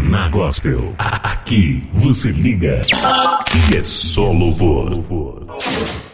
na Gospel. Aqui você liga e é só louvor.